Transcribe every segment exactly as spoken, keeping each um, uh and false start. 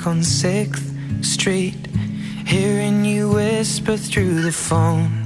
back on sixth Street, hearing you whisper through the phone.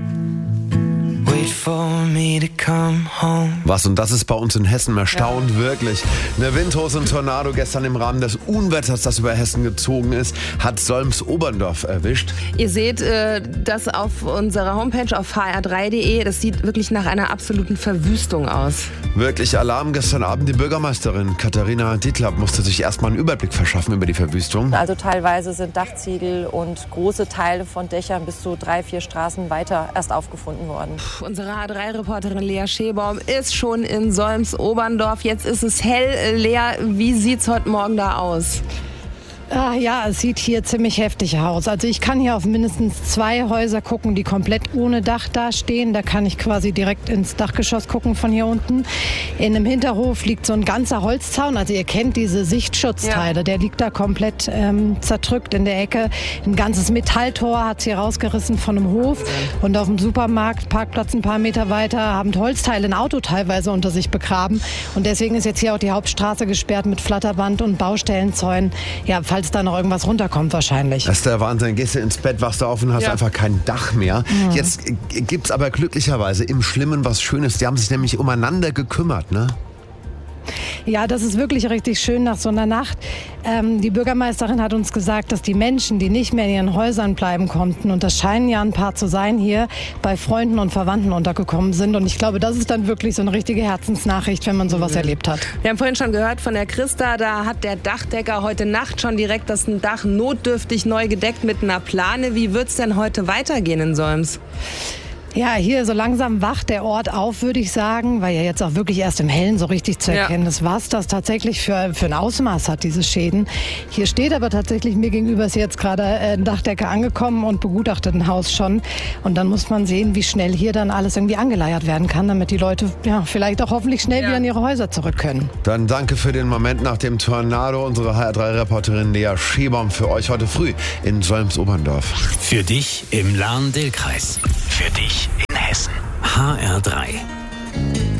Wait for me to come home. Was, und das ist bei uns in Hessen erstaunt, ja. Wirklich. Eine Windhose und Tornado gestern im Rahmen des Unwetters, das über Hessen gezogen ist, hat Solms-Oberndorf erwischt. Ihr seht äh, das auf unserer Homepage auf h r drei punkt d e. Das sieht wirklich nach einer absoluten Verwüstung aus. Wirklich Alarm gestern Abend. Die Bürgermeisterin Katharina Dittlab musste sich erstmal einen Überblick verschaffen über die Verwüstung. Also teilweise sind Dachziegel und große Teile von Dächern bis zu drei, vier Straßen weiter erst aufgefunden worden. Unsere H drei Reporterin Lea Schebaum ist schon in Solms-Oberndorf. Jetzt ist es hell. Lea, wie sieht's heute Morgen da aus? Ah, ja, es sieht hier ziemlich heftig aus. Also ich kann hier auf mindestens zwei Häuser gucken, die komplett ohne Dach dastehen. Da kann ich quasi direkt ins Dachgeschoss gucken von hier unten. In einem Hinterhof liegt so ein ganzer Holzzaun. Also ihr kennt diese Sichtschutzteile. Ja. Der liegt da komplett ähm, zerdrückt in der Ecke. Ein ganzes Metalltor hat sie rausgerissen von einem Hof. Und auf dem Supermarktparkplatz ein paar Meter weiter haben Holzteile ein Auto teilweise unter sich begraben. Und deswegen ist jetzt hier auch die Hauptstraße gesperrt mit Flatterband und Baustellenzäunen. Ja, falls da noch irgendwas runterkommt wahrscheinlich. Das ist der Wahnsinn. Gehst du ins Bett, wachst du auf und hast ja. einfach kein Dach mehr. Mhm. Jetzt gibt's aber glücklicherweise im Schlimmen was Schönes. Die haben sich nämlich umeinander gekümmert, ne? Ja, das ist wirklich richtig schön nach so einer Nacht. Ähm, die Bürgermeisterin hat uns gesagt, dass die Menschen, die nicht mehr in ihren Häusern bleiben konnten, und das scheinen ja ein paar zu sein, hier bei Freunden und Verwandten untergekommen sind. Und ich glaube, das ist dann wirklich so eine richtige Herzensnachricht, wenn man sowas mhm. erlebt hat. Wir haben vorhin schon gehört von der Christa, da hat der Dachdecker heute Nacht schon direkt das Dach notdürftig neu gedeckt mit einer Plane. Wie wird's denn heute weitergehen in Solms? Ja, hier so langsam wacht der Ort auf, würde ich sagen, weil ja jetzt auch wirklich erst im Hellen so richtig zu erkennen ist, was das tatsächlich für, für ein Ausmaß hat, diese Schäden. Hier steht aber tatsächlich, mir gegenüber ist jetzt gerade ein Dachdecker angekommen und begutachtet ein Haus schon. Und dann muss man sehen, wie schnell hier dann alles irgendwie angeleiert werden kann, damit die Leute ja vielleicht auch hoffentlich schnell ja. wieder in ihre Häuser zurück können. Dann danke für den Moment nach dem Tornado. Unsere H R drei Reporterin Lea Schebaum für euch heute früh in Solms-Oberndorf. Für dich im Lahn-Dill-Kreis. Für dich in Hessen. H R drei.